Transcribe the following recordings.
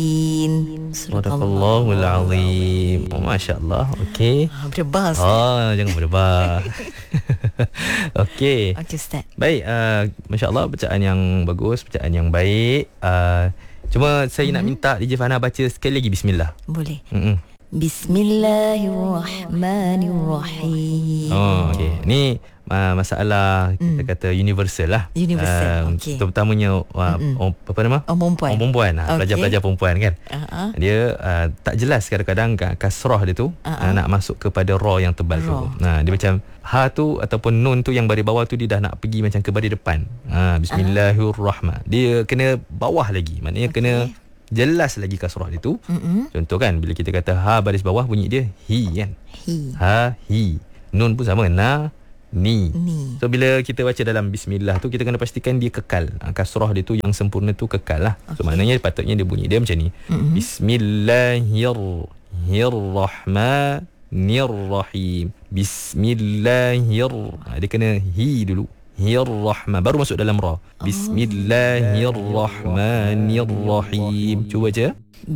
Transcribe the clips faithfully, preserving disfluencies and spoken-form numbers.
Sadaqallahul azim. Oh, masya-Allah. Okey. Ah, berdebar Ustaz. Oh, jangan berdebar. Okey. Okey Ustaz. Baik, uh, masya-Allah, bacaan yang bagus, bacaan yang baik. Uh, cuma saya mm-hmm. nak minta D J Fana baca sekali lagi bismillah. Boleh. Hmm. Bismillahirrahmanirrahim. Oh, okey. Ni uh, masalah kita mm. kata universal lah. Universal. Uh, okey. Terutamanya uh, oh, apa nama? Orang perempuan. Orang perempuan. Okay. Pelajar-pelajar perempuan kan. Uh-huh. Dia uh, tak jelas kadang-kadang kasrah dia tu uh-huh. uh, nak masuk kepada ra yang tebal ra. tu. Nah, dia macam ha tu ataupun nun tu yang baris bawah tu dia dah nak pergi macam ke baris depan. Ha, bismillahirrahmanirrahim. Dia kena bawah lagi. Maknanya okay. kena jelas lagi kasrah dia tu. Mm-hmm. Contoh kan, bila kita kata ha baris bawah, bunyi dia hi kan. Hi. Ha hi. Nun pun sama, na ni. ni. So bila kita baca dalam bismillah tu, kita kena pastikan dia kekal. Ha, kasrah dia tu yang sempurna tu kekal lah. Okay. So maknanya patutnya dia bunyi dia macam ni. Mm-hmm. Bismillahirrahmanirrahim. Bismillahir. Ha, dia kena hi dulu. Rahman baru masuk dalam ra. Bismillahirrahmanirrahim. Cuba baca.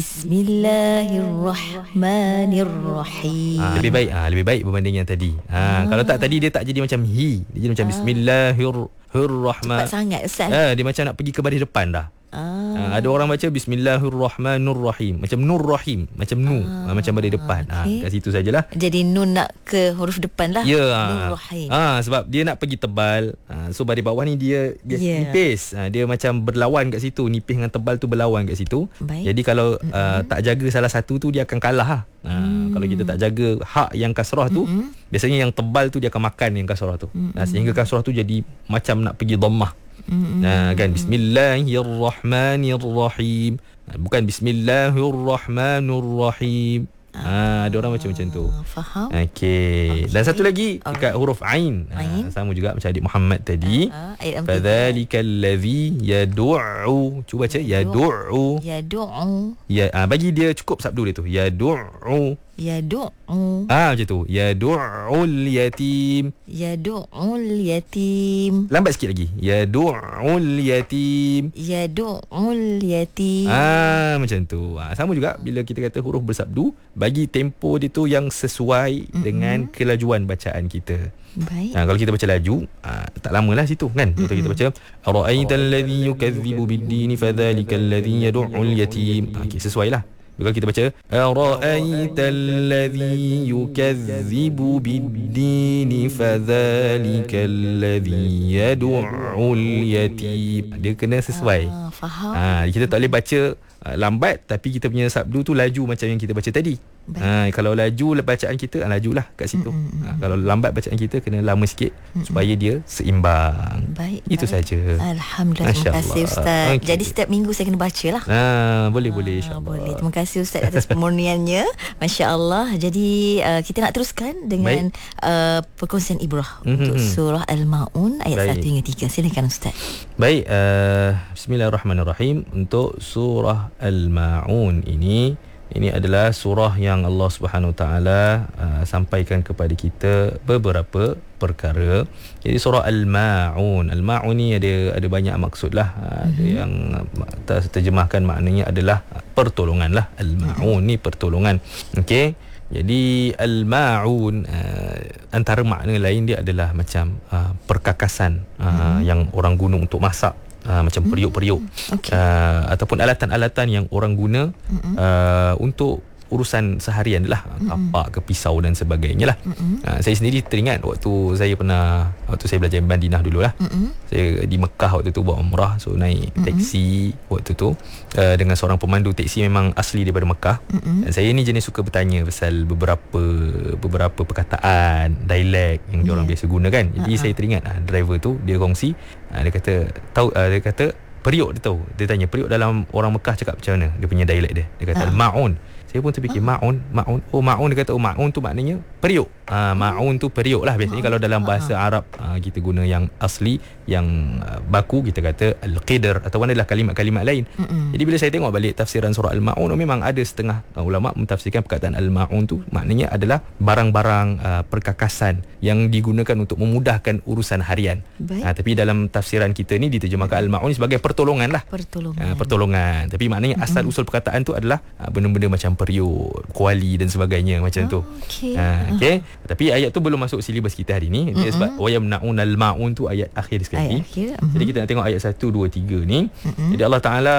Bismillahirrahmanirrahim. Ha, lebih baik ah ha, lebih baik berbanding yang tadi. Ha, ha. Kalau tak tadi dia tak jadi macam hi, dia jadi macam ha. Bismillahirrahmanirrahim. Cepat sangat Ustaz. Ha, dia macam nak pergi ke baris depan dah. Ah. Ha, ada orang baca Bismillahirrahmanirrahim macam Nur Rahim, macam Nu, ah, macam baris depan. Okay. Ha, kat situ sajalah. Jadi nun nak ke huruf depan lah. Ya. Nur Rahim. Ha, sebab dia nak pergi tebal. Ha, so baris bawah ni dia dia yeah. nipis. Ha, dia macam berlawan kat situ, nipis dengan tebal tu berlawan kat situ. Baik. Jadi kalau mm-hmm. uh, tak jaga salah satu tu, dia akan kalah lah. Ha, mm. Kalau kita tak jaga hak yang kasrah tu, mm-hmm. biasanya yang tebal tu dia akan makan yang kasrah tu. Mm-hmm. Ha, sehingga kasrah tu jadi macam nak pergi dhammah. Mm-hmm. Nah, kan Bismillahirrahmanirrahim, bukan Bismillahirrahmanirrahim. Ah, ada orang macam macam tu. Faham? Okey. Okay. Dan satu lagi dekat huruf ain. Ah, sama juga macam adik Muhammad tadi. Fadzalikal ladzi yad'u. Cuba baca yad'u. Yad'u. Ya, ah, bagi dia cukup sabdu dia tu. Yad'u. Yad'u. Ah, macam tu. Yad'ul yatim. Yad'ul yatim. Lambat sikit lagi. Yad'ul yatim. Yad'ul yatim. Ah, macam tu. Ah, sama juga bila kita kata huruf bersabdu, bagi tempo dia tu yang sesuai mm-hmm. dengan kelajuan bacaan kita. Baik. Ha, kalau kita baca laju, ha, tak lamalah situ kan. Kalau mm-hmm. kita baca ara'aital ladzi yukadzibu bid-din fadzalikal ladzi yad'ul yatim. Ha, okey, sesuailah. Kalau kita baca ara'aital ladzi yukadzibu bid-din fadzalikal ladzi yad'ul yatim. Dia kena sesuai. Ah, faham. Ha, kita tak boleh baca uh, lambat tapi kita punya sabdu tu laju macam yang kita baca tadi. Ha, kalau laju bacaan kita, lajulah kat situ. Mm-hmm. Ha, kalau lambat bacaan kita, kena lama sikit mm-hmm. supaya dia seimbang. Baik. Itu saja. Alhamdulillah. Terima kasih Ustaz. Okay. Jadi setiap minggu saya kena baca lah. Ha, boleh boleh insya-Allah. Boleh. Terima kasih Ustaz atas pemurniannya. Masya-Allah. Jadi uh, kita nak teruskan dengan uh, perkongsian ibrah mm-hmm. untuk surah Al-Maun ayat satu hingga tiga. Silakan Ustaz. Baik, uh, bismillahirrahmanirrahim. Untuk surah Al-Maun ini, ini adalah surah yang Allah Subhanahu Taala uh, sampaikan kepada kita beberapa perkara. Jadi surah Al-Maun, Al-Maun ni ada ada banyak maksud lah. Uh, mm-hmm. Ada yang uh, terjemahkan maknanya adalah pertolongan lah. Al-Maun mm-hmm. ni pertolongan. Okey. Jadi Al-Maun uh, antara makna lain dia adalah macam uh, perkakasan uh, mm-hmm. yang orang guna untuk masak. Uh, macam periuk-periuk okay. uh, ataupun alatan-alatan yang orang guna mm-hmm. uh, untuk urusan seharian lah, mm-hmm. kapak ke pisau dan sebagainya lah. Mm-hmm. uh, saya sendiri teringat waktu saya pernah, waktu saya belajar Madinah dulu lah, mm-hmm. saya di Mekah waktu tu buat umrah, so naik mm-hmm. teksi waktu tu uh, dengan seorang pemandu teksi memang asli daripada Mekah. Mm-hmm. Dan saya ni jenis suka bertanya pasal beberapa beberapa perkataan dialek yang yeah. diorang biasa guna kan. Jadi uh-huh. saya teringat uh, driver tu dia kongsi, uh, dia kata tahu uh, dia kata periuk, dia tahu, dia tanya periuk dalam orang Mekah cakap macam mana, dia punya dialek dia dia kata uh-huh. al-maun. Saya pun terfikir ah. ma'un, ma'un. Oh, ma'un dia kata oh ma'un tu maknanya periuk. Ah, ma'un tu periuk lah biasanya. ah. Kalau dalam bahasa ah. Arab ah, kita guna yang asli, yang uh, baku, kita kata al-qidr atau adalah kalimat-kalimat lain. Mm-mm. Jadi bila saya tengok balik tafsiran surah Al-Ma'un, memang ada setengah uh, ulama mentafsirkan perkataan Al-Ma'un tu maknanya adalah barang-barang uh, perkakasan yang digunakan untuk memudahkan urusan harian. Ah, tapi dalam tafsiran kita ni diterjemahkan Al-Ma'un sebagai pertolongan lah. Pertolongan. Uh, pertolongan. Tapi maknanya mm-hmm. asal usul perkataan tu adalah uh, benda-benda macam periuk, kuali dan sebagainya macam oh, tu. Okey. Uh, okay. uh. Tapi ayat tu belum masuk silibus kita hari ni. Mm-hmm. Sebab wayamna'un al-ma'un tu ayat akhir sekali. Ayat akhir. Mm-hmm. Jadi kita nak tengok ayat satu, dua, tiga ni. Mm-hmm. Jadi Allah Ta'ala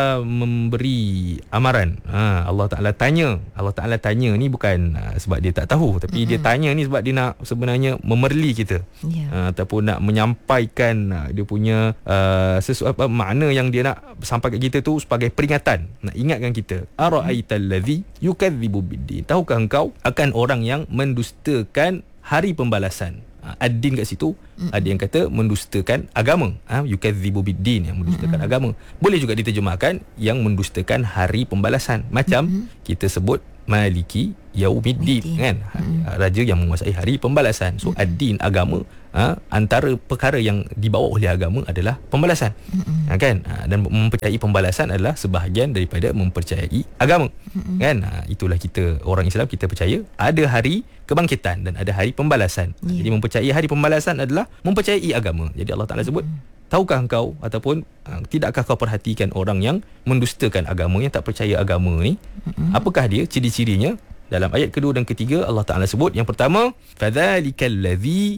memberi amaran. Ha, Allah Ta'ala tanya. Allah Ta'ala tanya ni bukan uh, sebab dia tak tahu, tapi mm-hmm. dia tanya ni sebab dia nak sebenarnya memerli kita. Yeah. Uh, ataupun nak menyampaikan uh, dia punya uh, sesuatu apa makna yang dia nak sampaikan kita tu sebagai peringatan, nak ingatkan kita. Ara'aital ladzi yukadzibu biddin. Tahukah engkau akan orang yang mendustakan hari pembalasan? Ad-din kat situ mm-hmm. ada yang kata mendustakan agama. Ha, yukadzibu biddin, yang mendustakan mm-hmm. agama. Boleh juga diterjemahkan yang mendustakan hari pembalasan. Macam mm-hmm. kita sebut Maliki Yaumiddin, kan? Mm-hmm. Raja yang menguasai hari pembalasan. So mm-hmm. ad-din, agama, ha, antara perkara yang dibawa oleh agama adalah pembalasan. Mm-hmm. Ha, kan? Ha, dan mempercayai pembalasan adalah sebahagian daripada mempercayai agama. Mm-hmm. Kan? Ha, itulah kita orang Islam, kita percaya ada hari kebangkitan dan ada hari pembalasan. Yeah. Jadi mempercayai hari pembalasan adalah mempercayai agama. Jadi Allah Ta'ala sebut, mm-hmm. tahukah engkau ataupun uh, tidakkah kau perhatikan orang yang mendustakan agama, yang tak percaya agama ni? Mm-hmm. Apakah dia ciri-cirinya? Dalam ayat kedua dan ketiga Allah Ta'ala sebut, yang pertama, fadzalikal ladzi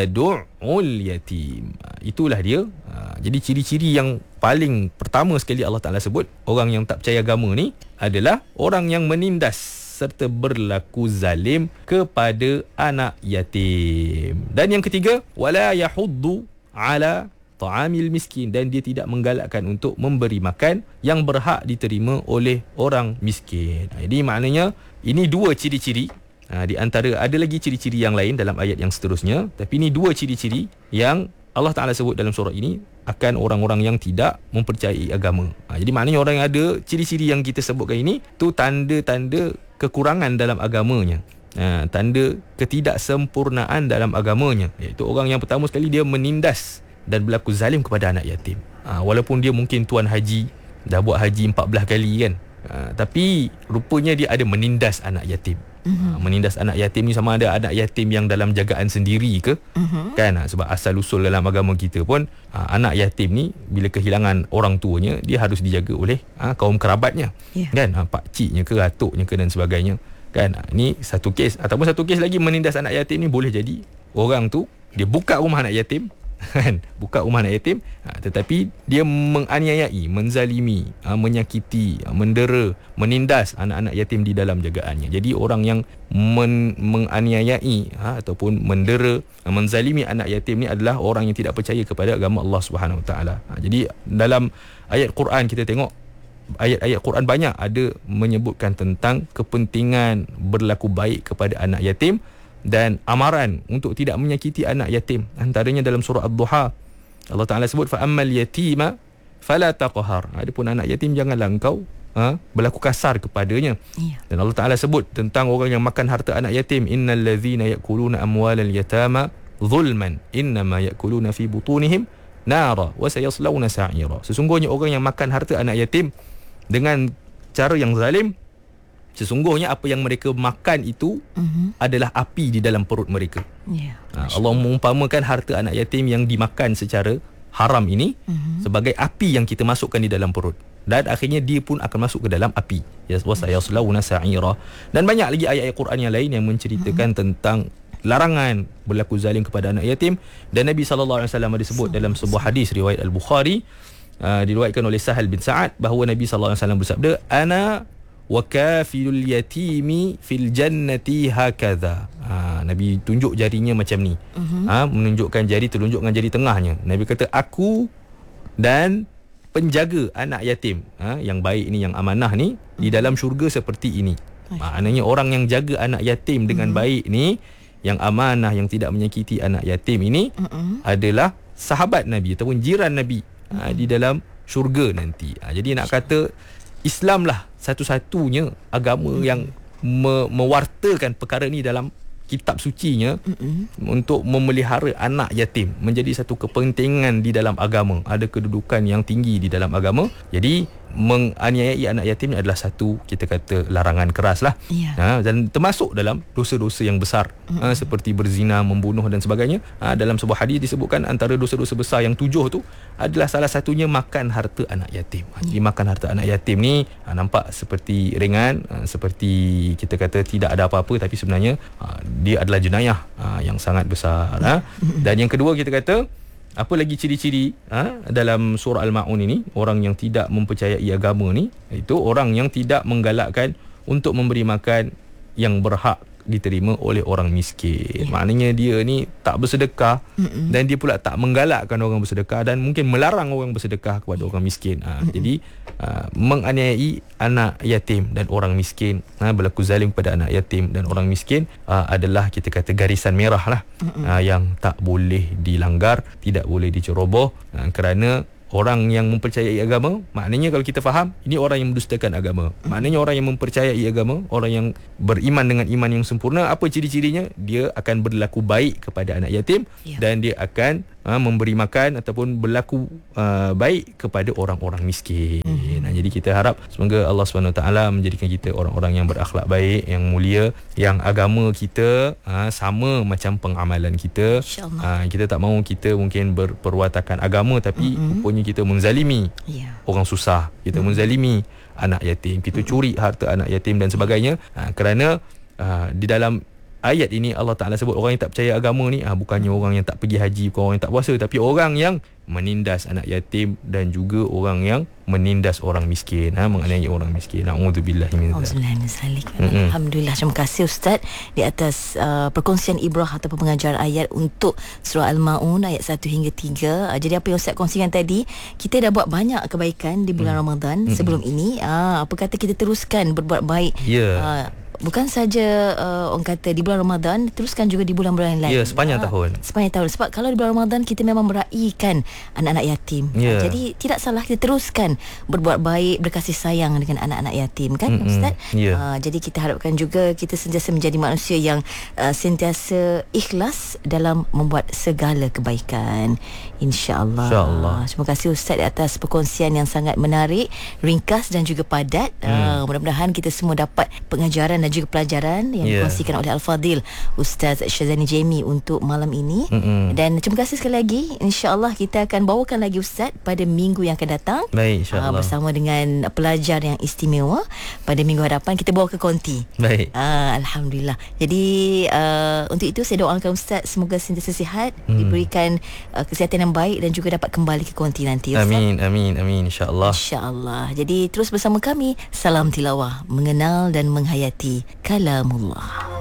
yad'ul yatim. Itulah dia. Uh, jadi ciri-ciri yang paling pertama sekali Allah Ta'ala sebut, orang yang tak percaya agama ni adalah orang yang menindas serta berlaku zalim kepada anak yatim. Dan yang ketiga, wala yahuddu ala ta'amil miskin, dan dia tidak menggalakkan untuk memberi makan yang berhak diterima oleh orang miskin. Jadi maknanya ini dua ciri-ciri. Ha, di antara ada lagi ciri-ciri yang lain dalam ayat yang seterusnya, tapi ini dua ciri-ciri yang Allah Ta'ala sebut dalam surah ini akan orang-orang yang tidak mempercayai agama. Ha, jadi maknanya orang yang ada ciri-ciri yang kita sebutkan ini tu tanda-tanda kekurangan dalam agamanya. Ha, tanda ketidaksempurnaan dalam agamanya, iaitu orang yang pertama sekali dia menindas dan berlaku zalim kepada anak yatim. Ha, walaupun dia mungkin tuan haji, dah buat haji empat belas kali kan, ha, tapi rupanya dia ada menindas anak yatim. Mm-hmm. Ha, menindas anak yatim ni sama ada anak yatim yang dalam jagaan sendiri ke, mm-hmm. kan? Ha, sebab asal usul dalam agama kita pun ha, anak yatim ni bila kehilangan orang tuanya, dia harus dijaga oleh ha, kaum kerabatnya, yeah. kan? Ha, pakciknya ke, atuknya ke dan sebagainya, kan? Ha, ni satu kes. Ataupun satu kes lagi, menindas anak yatim ni boleh jadi orang tu dia buka rumah anak yatim, kan, buka rumah anak yatim, ha, tetapi dia menganiayai, menzalimi, ha, menyakiti, ha, mendera, menindas anak-anak yatim di dalam jagaannya. Jadi orang yang men, menganiayai ha, ataupun mendera, ha, menzalimi anak yatim ni adalah orang yang tidak percaya kepada agama Allah Subhanahu Wa Taala. Ha, jadi dalam ayat Quran kita tengok, ayat-ayat Quran banyak ada menyebutkan tentang kepentingan berlaku baik kepada anak yatim dan amaran untuk tidak menyakiti anak yatim. Antaranya dalam surah Ad-Duha Allah Ta'ala sebut, fa ammal yatima fala taqhar. Adapun anak yatim janganlah engkau ha, berlaku kasar kepadanya. Ya. Dan Allah Ta'ala sebut tentang orang yang makan harta anak yatim, innal ladzina yakuluna amwalal yatama zulman innama yakuluna fi butunihim nara wa sayaslawna sa'ira. Sesungguhnya orang yang makan harta anak yatim dengan cara yang zalim, sesungguhnya apa yang mereka makan itu uh-huh. adalah api di dalam perut mereka. Yeah, ha, Allah mengumpamakan harta anak yatim yang dimakan secara haram ini uh-huh. sebagai api yang kita masukkan di dalam perut, dan akhirnya dia pun akan masuk ke dalam api. Yaslauna sa'ira. Dan banyak lagi ayat-ayat Quran yang lain yang menceritakan uh-huh. tentang larangan berlaku zalim kepada anak yatim. Dan Nabi sallallahu alaihi wasallam ada sebut dalam sebuah hadis riwayat Al-Bukhari, uh, diriwayatkan oleh Sahal bin Sa'ad, bahawa Nabi sallallahu alaihi wasallam bersabda, ana wa kafilul yatimi fil jannati hakadha. Ha, Nabi tunjuk jarinya macam ni. Uh-huh. Ha, menunjukkan jari, terunjukkan jari tengahnya. Nabi kata, aku dan penjaga anak yatim, ha, yang baik ni, yang amanah ni, uh-huh. di dalam syurga seperti ini. Maknanya orang yang jaga anak yatim dengan uh-huh. baik ni, yang amanah, yang tidak menyakiti anak yatim ini, uh-huh. adalah sahabat Nabi ataupun jiran Nabi, uh-huh. ha, di dalam syurga nanti. Ha, jadi nak kata Islam lah satu-satunya agama yang me- mewartakan perkara ni dalam kitab sucinya, mm-hmm. untuk memelihara anak yatim menjadi satu kepentingan di dalam agama, ada kedudukan yang tinggi di dalam agama. Jadi menganiayai anak yatim ni adalah satu, kita kata, larangan keras lah, yeah. ha, dan termasuk dalam dosa-dosa yang besar, mm-hmm. ha, seperti berzina, membunuh dan sebagainya. ha, Dalam sebuah hadis disebutkan antara dosa-dosa besar yang tujuh tu adalah salah satunya makan harta anak yatim. ha, Jadi makan harta anak yatim ni ha, nampak seperti ringan, ha, seperti kita kata tidak ada apa-apa, tapi sebenarnya ha, dia adalah jenayah ha, yang sangat besar. ha. Dan yang kedua, kita kata, apa lagi ciri-ciri ha, dalam surah Al-Ma'un ini, orang yang tidak mempercayai agama ni, itu orang yang tidak menggalakkan untuk memberi makan yang berhak diterima oleh orang miskin. Yeah. Maknanya dia ni tak bersedekah, Mm-mm. dan dia pula tak menggalakkan orang bersedekah, dan mungkin melarang orang bersedekah kepada yeah. orang miskin. ha, Jadi uh, menganiayai anak yatim dan orang miskin, ha, berlaku zalim kepada anak yatim dan orang miskin uh, adalah, kita kata, garisan merah lah, uh, yang tak boleh dilanggar, tidak boleh diceroboh, uh, kerana orang yang mempercayai agama, maknanya kalau kita faham, ini orang yang mendustakan agama. Maknanya orang yang mempercayai agama, orang yang beriman dengan iman yang sempurna, apa ciri-cirinya? Dia akan berlaku baik kepada anak yatim, ya. dan dia akan uh, memberi makan ataupun berlaku uh, baik kepada orang-orang miskin. Mm-hmm. Nah, jadi kita harap semoga Allah subhanahu wa taala menjadikan kita orang-orang yang berakhlak baik, yang mulia, yang agama kita uh, sama macam pengamalan kita. Uh, kita tak mahu kita mungkin berperwatakan agama, tapi mm-hmm. rupanya kita menzalimi yeah. orang susah, kita mm. menzalimi anak yatim, kita curi harta anak yatim dan sebagainya. ha, Kerana ha, di dalam ayat ini Allah Ta'ala sebut orang yang tak percaya agama ni ha, bukannya orang yang tak pergi haji, bukan orang yang tak puasa, tapi orang yang menindas anak yatim dan juga orang yang menindas orang miskin, ha, menganiaya orang miskin. Na'udzubillah min dzalik. Alhamdulillah, terima kasih Ustaz di atas uh, perkongsian ibrah ataupun pengajaran ayat untuk surah Al-Ma'un ayat satu hingga tiga. Uh, jadi apa yang Ustaz kongsikan tadi, kita dah buat banyak kebaikan di bulan hmm. Ramadan hmm. sebelum ini. Uh, apa kata kita teruskan berbuat baik. Ya. Yeah. Uh, Bukan saja uh, orang kata di bulan Ramadan, teruskan juga di bulan-bulan lain. Ya, sepanjang ha, tahun. Sepanjang tahun. Sebab kalau di bulan Ramadan kita memang meraihkan anak-anak yatim. Ya. Ha, jadi tidak salah kita teruskan berbuat baik, berkasih sayang dengan anak-anak yatim, kan, mm-hmm. Ustaz? Ya. Ha, jadi kita harapkan juga kita sentiasa menjadi manusia yang uh, sentiasa ikhlas dalam membuat segala kebaikan. InsyaAllah. InsyaAllah. Terima kasih Ustaz di atas perkongsian yang sangat menarik, ringkas dan juga padat. Hmm. Uh, mudah-mudahan kita semua dapat pengajaran dan juga pelajaran yang yeah. dikongsikan oleh Al-Fadil Ustaz Syazani Jamie untuk malam ini. Mm-hmm. Dan terima kasih sekali lagi. InsyaAllah kita akan bawakan lagi Ustaz pada minggu yang akan datang. Baik, insyaAllah. Uh, bersama dengan pelajar yang istimewa. Pada minggu hadapan kita bawa ke konti. Baik. Uh, Alhamdulillah. Jadi uh, untuk itu saya doakan Ustaz semoga sentiasa sihat, mm. diberikan uh, kesihatan yang baik dan juga dapat kembali ke konti nanti Ustaz. Amin, amin, amin, insyaAllah. InsyaAllah. Jadi terus bersama kami, salam tilawah, mengenal dan menghayati kalamullah.